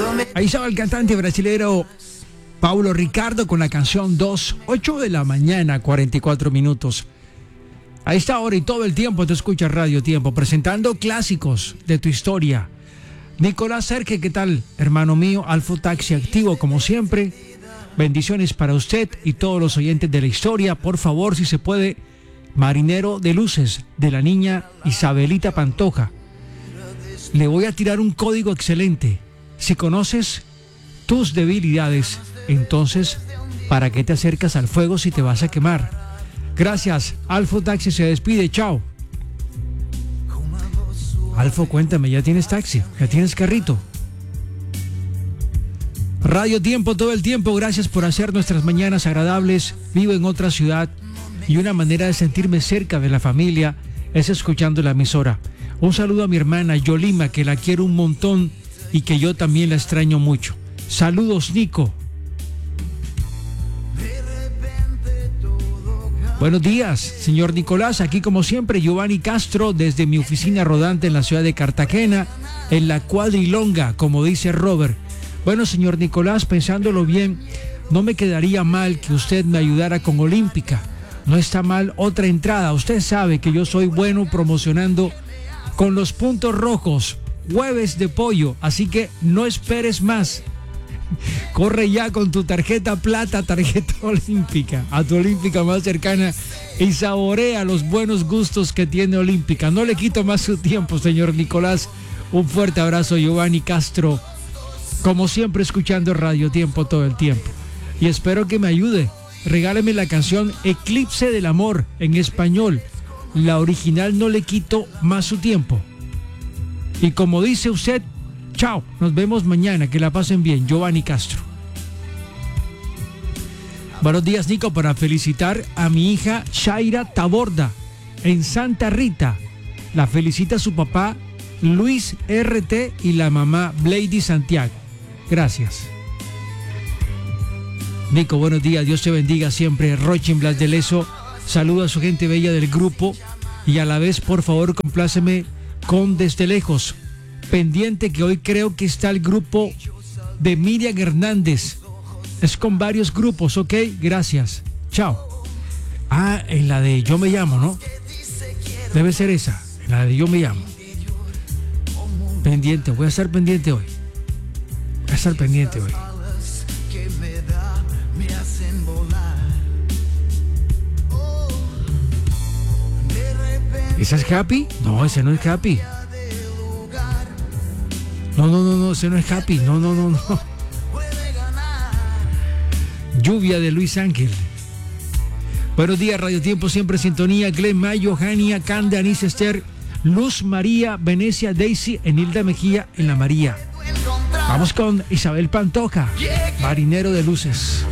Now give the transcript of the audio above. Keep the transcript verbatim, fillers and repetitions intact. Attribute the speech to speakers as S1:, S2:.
S1: Ahí estaba el cantante brasileño Paulo Ricardo con la canción dos, ocho de la mañana, cuarenta y cuatro minutos. A esta hora y todo el tiempo te escucha Radio Tiempo, presentando clásicos de tu historia. Nicolás Serge, ¿qué tal, hermano mío? Alfo Taxi activo como siempre. Bendiciones para usted y todos los oyentes de la historia. Por favor, si se puede, Marinero de Luces, de la niña Isabelita Pantoja. Le voy a tirar un código excelente. Si conoces tus debilidades, entonces, ¿para qué te acercas al fuego si te vas a quemar? Gracias. Alfo Taxi se despide. Chao. Alfo, cuéntame, ¿ya tienes taxi? ¿Ya tienes carrito? Radio Tiempo todo el tiempo. Gracias por hacer nuestras mañanas agradables. Vivo en otra ciudad y una manera de sentirme cerca de la familia es escuchando la emisora. Un saludo a mi hermana Yolima, que la quiero un montón y que yo también la extraño mucho. Saludos, Nico. Buenos días, señor Nicolás. Aquí como siempre, Giovanni Castro, desde mi oficina rodante en la ciudad de Cartagena, en la cuadrilonga, como dice Robert. Bueno, señor Nicolás, pensándolo bien, no me quedaría mal que usted me ayudara con Olímpica. No está mal otra entrada. Usted sabe que yo soy bueno promocionando con los puntos rojos, jueves de pollo, así que no esperes más. Corre ya con tu tarjeta plata, tarjeta Olímpica, a tu Olímpica más cercana y saborea los buenos gustos que tiene Olímpica. No le quito más su tiempo, señor Nicolás. Un fuerte abrazo, Giovanni Castro. Como siempre, escuchando Radio Tiempo todo el tiempo. Y espero que me ayude. Regáleme la canción Eclipse del Amor en español. La original no le quito más su tiempo. Y como dice usted, chao, nos vemos mañana, que la pasen bien. Giovanni Castro. Buenos días, Nico, para felicitar a mi hija Shaira Taborda en Santa Rita. La felicita su papá Luis R T y la mamá Blady Santiago. Gracias. Nico, buenos días, Dios te bendiga siempre. Rochin Blas de Leso, saluda a su gente bella del grupo y a la vez, por favor, compláceme con Desde Lejos. Pendiente que hoy creo que está el grupo de Miriam Hernández. Es con varios grupos, ¿ok? Gracias. Chao. Ah, en la de Yo Me Llamo, ¿no? Debe ser esa, en la de Yo Me Llamo. Pendiente, voy a estar pendiente hoy. Voy a estar pendiente hoy. ¿Esa es Happy? No, ese no es Happy. No, no, no, no, ese no es Happy. No, no, no, no. Lluvia de Luis Ángel. Buenos días, Radio Tiempo, siempre en sintonía. Glenn Mayo, Jania, Cande, Anís Esther, Luz María, Venecia, Daisy, Enilda Mejía en la María. Vamos con Isabel Pantoja, Marinero de Luces.